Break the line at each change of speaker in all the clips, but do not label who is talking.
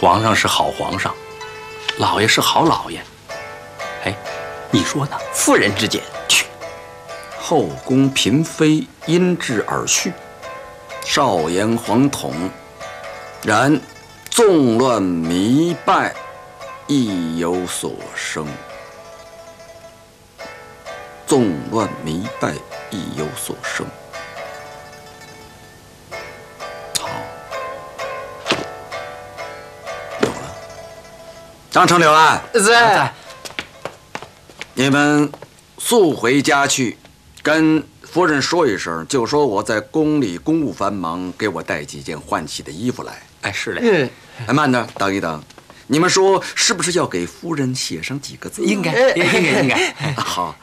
皇上是好皇上，老爷是好老爷。哎，你说呢？
夫人之见，
去。
后宫嫔妃因之而序，少言惶统，然纵乱迷败，亦有所生。纵乱迷败，亦有所生。好，有了。张成、柳岸
在。
你们速回家去，跟夫人说一声，就说我在宫里公务繁忙，给我带几件换洗的衣服来。
哎，是嘞。
哎，慢着，等一等。你们说是不是要给夫人写上几个字？
应该。
好。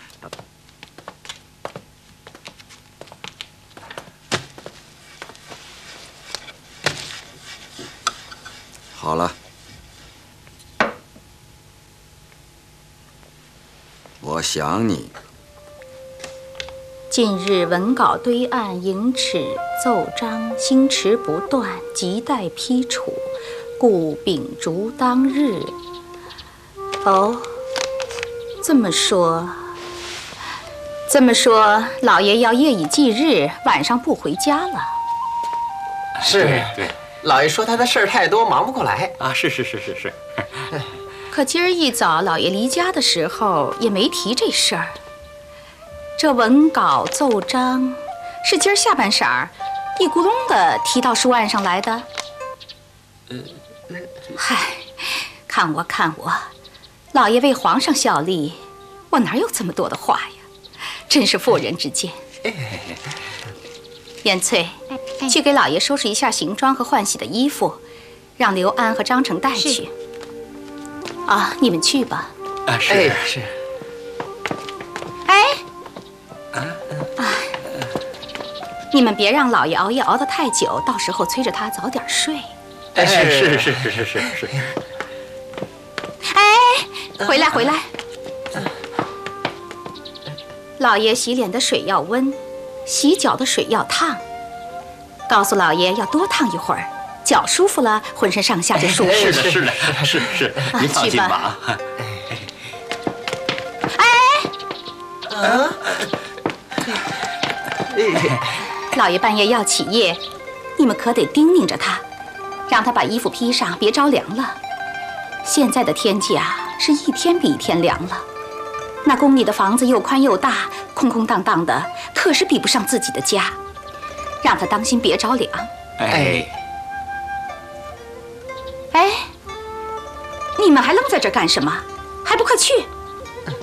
好了，我想你。
近日文稿堆案，营尺奏章，星驰不断，亟待批处，故秉烛当日。哦，这么说，老爷要夜以继日，晚上不回家了。
是，对。老爷说他的事儿太多，忙不过来
啊。是。
可今儿一早，老爷离家的时候也没提这事儿。这文稿奏章是今儿下半晌儿一咕咚的提到书案上来的。嗨，看我，老爷为皇上效力，我哪有这么多的话呀？真是妇人之见。燕翠，去给老爷收拾一下行装和换洗的衣服，让刘安和张成带去。啊，你们去吧。
啊，是。
你们别让老爷熬夜熬得太久，到时候催着他早点睡。
哎，是。
哎，回来。老爷洗脸的水要温，洗脚的水要烫。告诉老爷要多烫一会儿，脚舒服了，浑身上下就舒服。
是的。您放心吧。
老爷半夜要起夜，你们可得叮咛着他，让他把衣服披上，别着凉了。现在的天气啊，是一天比一天凉了。那宫里的房子又宽又大，空空荡荡的，可是比不上自己的家。让他当心别着凉。哎，你们还愣在这儿干什么？还不快去！